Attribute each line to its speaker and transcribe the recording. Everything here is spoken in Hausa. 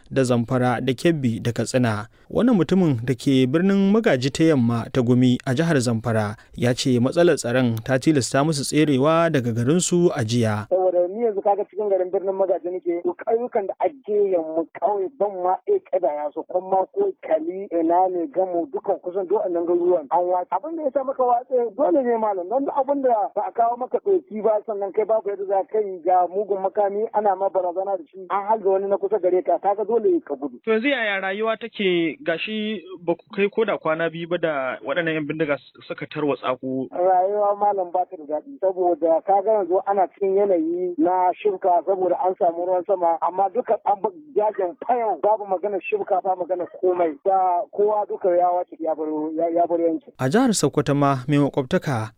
Speaker 1: da Zamfara da Kebbi da Katsina. Wannan mutumin da ke birnin Magaji ta Yamma ta Gumi a jihar Zamfara ya ce matsalar tsaron ta tilasta musu tserewa daga garinsu a jiya.
Speaker 2: Saboda ni yanzu kaga cikin garin birnin Magaji nake, ƙauyukan da ake yamma kawai ban ma kada ya so kuma ko kali ina ne gamu dukan kusan duk annan garuruwan an watsa. Abin da ya sa maka watsa dole ne malam, don abin da ba a kawo maka ɗauki ba sannan kai babu yadda za ka yi ga mugun makami ana ma barazana da shi an halga wani na kusa gare ka kaga dole ka gudu.
Speaker 3: To yanzu yaya rayuwa take gashi ba ku kai ko da kwana biyu ba da waɗannan 'yan bindiga suka tarwatsa ku?
Speaker 2: Rayuwa malam ba ta da daɗi saboda kaga yanzu ana cikin yanayi na shibka saboda an samu ruwan sama amma duka an jajin fayau babu maganar shibka ba maganar komai da kowa duka ya wace ya bar yanki.
Speaker 1: A jihar Sokoto ma mai makwabtaka